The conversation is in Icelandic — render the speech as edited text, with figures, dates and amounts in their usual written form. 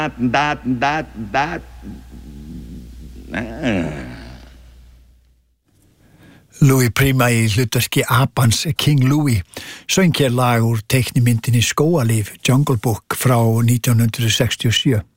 Louis Prima í hlutverki apans King Louis söng hér lag úr teiknimyndinni Skógarlíf Jungle Book frá 1967.